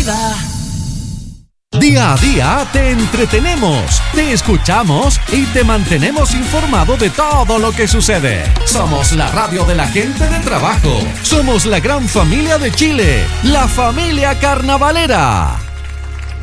Día a día te entretenemos, te escuchamos y te mantenemos informado de todo lo que sucede. Somos la radio de la gente de trabajo. Somos la gran familia de Chile, la familia carnavalera.